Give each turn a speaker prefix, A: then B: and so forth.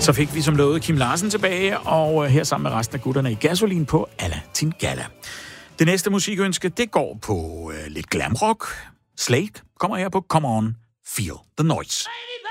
A: Så fik vi som lovet Kim Larsen tilbage, og her sammen med resten af gutterne i Gasolin på Alla Tin Galla. Det næste musikønske, det går på lidt glamrock. Slade kommer her på Come On, Feel the Noise.
B: Lady